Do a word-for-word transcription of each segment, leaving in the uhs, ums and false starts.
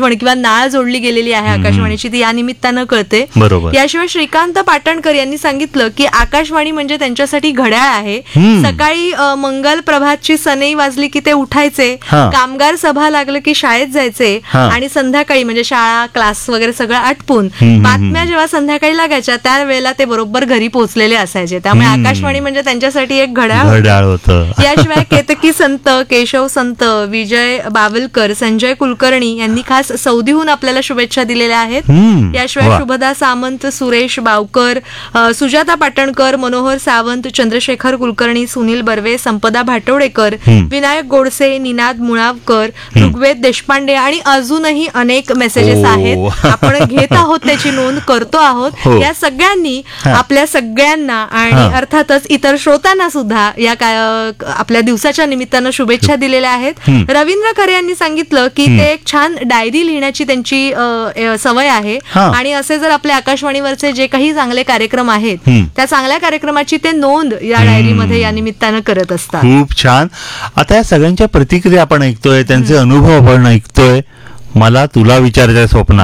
आठवण किंवा नाळ जोडली गेलेली आहे आकाशवाणीची ती या निमित्तानं कळते. बरोबर. याशिवाय श्रीकांत पाटणकर यांनी सांगितलं की आकाशवाणी म्हणजे त्यांच्यासाठी घड्याळ आहे. सकाळी मंगल प्रभातची सनई वाजली की ते उठायचे, कामगार सभा लागलं की शाळेत जायचे आणि संध्याकाळी म्हणजे शाळा क्लास वगैरे सगळं आटपून बातम्या जेव्हा संध्याकाळी लागायच्या त्यावेळेला ते बरोबर घरी पोहोचलेले असायचे. त्यामुळे आकाशवाणी म्हणजे त्यांच्यासाठी एक घड्याळ होतं. याशिवाय केतकी संत, केशव संत, विजय बावलकर, संजय कुलकर्णी यांनी खास सौदीहून आपल्याला शुभेच्छा दिलेल्या आहेत. याशिवाय शुभदा सामंत, सुरेश बावकर, सुजाता पाटणकर, मनोहर सावंत, चंद्रशेखर कुलकर्णी, सुनील बर्वे, संपदा भाटवडेकर, विनायक गोडसे, निनाद मुळावकर, ऋग्वेद देशपांडे आणि अजूनही अनेक मेसेजेस आहेत. आपण घेत आहोत, त्याची नोंद करतो आहोत. या सगळ्यांनी आपल्या सगळ्यांना आणि अर्थातच इतर श्रोत्यांना सुद्धा या आपल्या दिवसाच्या निमित्तानं शुभेच्छा दिलेल्या आहेत. रवींद्र खरे यांनी सांगितलं की ते एक छान डायरी लिहिण्याची त्यांची सवय आहे आणि असे जर आपल्या आकाशवाणीवरचे जे काही चांगले कार्यक्रम आहेत त्या चांगल्या कार्यक्रमाची ते नोंद या डायरीमध्ये या निमित्तानं करत असतात. खूप छान. आता या सगळ्यांच्या प्रतिक्रिया आपण ऐकतोय, त्यांचे अनुभव आपण ऐकतोय. मला तुला विचारायचं स्वप्ना,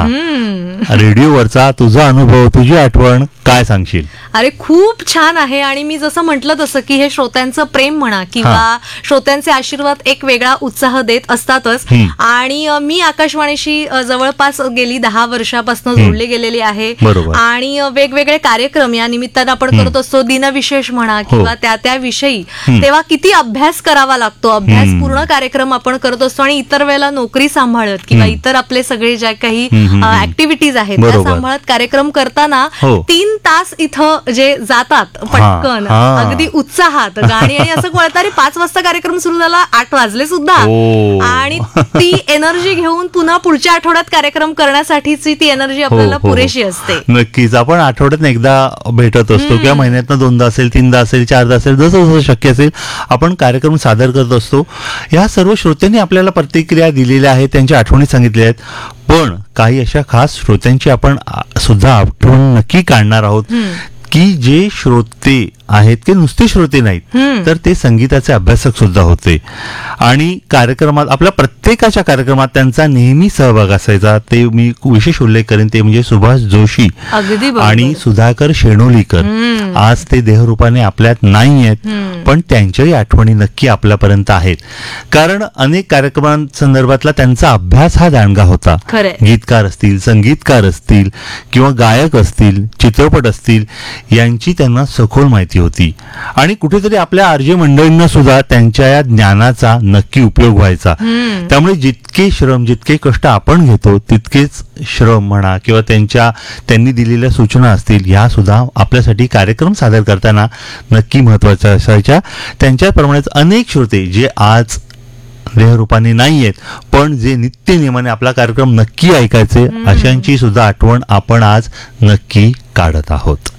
रेडिओवरचा तुझा अनुभव, तुझी आठवण काय सांगशील? अरे खूप छान आहे. आणि मी जसं म्हटलं तसं की हे श्रोत्यांचं प्रेम म्हणा किंवा श्रोत्यांचे आशीर्वाद एक वेगळा उत्साह देत असतातच. आणि मी आकाशवाणीशी जवळपास गेली दहा वर्षापासून जोडले गेलेली आहे आणि वेगवेगळे कार्यक्रम या निमित्तानं आपण करत असतो. दिनविशेष म्हणा किंवा त्या त्याविषयी तेव्हा किती अभ्यास करावा लागतो, अभ्यासपूर्ण कार्यक्रम आपण करत असतो. आणि इतर वेळेला नोकरी सांभाळत किंवा इतर आपले सगळे ज्या काही ऍक्टिव्हिटीज आहेत त्या सांभाळत कार्यक्रम करताना तीन तास इथं जे जातात पटकन अगदी उत्साहात गाणी आणि असं कळतं अरे पाच वाजता कार्यक्रम सुरू झाला, आठ वाजले सुद्धा. आणि ती एनर्जी घेऊन पुन्हा पुढच्या आठवड्यात कार्यक्रम करण्यासाठीची ती एनर्जी आपल्याला पुरेशी असते. नक्कीच. आपण आठवड्यात एकदा भेटत असतो किंवा महिन्यातनं दोनदा असेल, तीनदा असेल, चारदा असेल, जसं जसं शक्य असेल आपण कार्यक्रम सादर करत असतो. या सर्व श्रोत्यांनी आपल्याला प्रतिक्रिया दिलेल्या आहेत, त्यांच्या आठवणी सांगितल्या आहेत. पण काही अशा खास श्रोत्यांची आपण सुद्धा आठवण नक्की काढणार आहोत की जे श्रोते आहेत ते नुसते श्रोते नाहीत तर ते संगीताचे अभ्यासक सुद्धा होते. आणि कार्यक्रमात आपल्या प्रत्येकाच्या कार्यक्रमात त्यांचा नेहमी सहभाग असायचा. ते मी विशेष उल्लेख करेन ते म्हणजे सुभाष जोशी आणि सुधाकर शेणोलीकर. आज ते देहरूपाने आपल्यात नाही आहेत पण त्यांच्याही आठवणी नक्की आपल्यापर्यंत आहेत. कारण अनेक कार्यक्रमांसंदर्भातला त्यांचा अभ्यास हा दांडगा होता. गीतकार असतील, संगीतकार असतील किंवा गायक असतील, चित्रपट असतील यांची त्यांना सखोल माहिती होती. आणि कुठेतरी आपल्या आरजे मंडळींना सुद्धा त्यांच्या या ज्ञानाचा नक्की उपयोग व्हायचा. त्यामुळे जितके श्रम, जितके कष्ट आपण घेतो तितकेच श्रम म्हणा किंवा त्यांच्या त्यांनी दिलेल्या सूचना असतील ह्या सुद्धा आपल्यासाठी कार्यक्रम सादर करताना नक्की महत्वाच्या असायच्या. त्यांच्याप्रमाणेच अनेक श्रोते जे आज देहरूपाने नाही आहेत पण जे नित्य नियमाने आपला कार्यक्रम नक्की ऐकायचे अशांची सुद्धा आठवण आपण आज नक्की काढत आहोत.